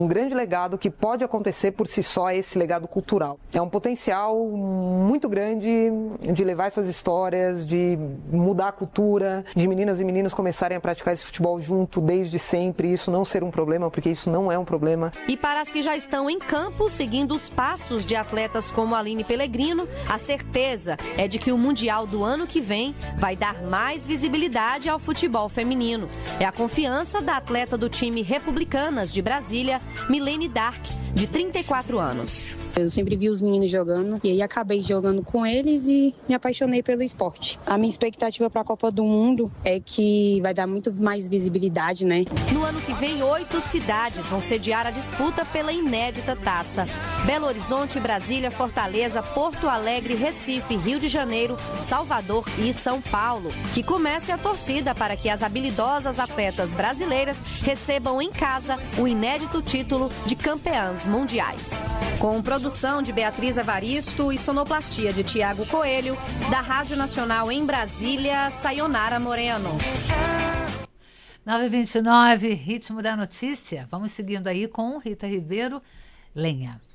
Um grande legado que pode acontecer por si só é esse legado cultural. É um potencial muito grande de levar essas histórias, de mudar a cultura, de meninas e meninos começarem a praticar esse futebol junto desde sempre, isso não ser um problema, porque isso não é um problema. E para as que já estão em campo, seguindo os passos de atletas como Aline Pellegrino, a certeza é de que o Mundial do ano que vem vai dar mais visibilidade ao futebol feminino. É a confiança da atleta do time Republicanas de Brasília, Milene Dark, de 34 anos. Eu sempre vi os meninos jogando e aí acabei jogando com eles e me apaixonei pelo esporte. A minha expectativa para a Copa do Mundo é que vai dar muito mais visibilidade, né? No ano que vem, 8 cidades vão sediar a disputa pela inédita taça. Belo Horizonte, Brasília, Fortaleza, Porto Alegre, Recife, Rio de Janeiro, Salvador e São Paulo. Que comece a torcida para que as habilidosas atletas brasileiras recebam em casa o inédito título de campeãs mundiais. Com produção de Beatriz Evaristo e sonoplastia de Tiago Coelho, da Rádio Nacional em Brasília, Sayonara Moreno. 9h29, ritmo da notícia. Vamos seguindo aí com Rita Ribeiro, Lenha.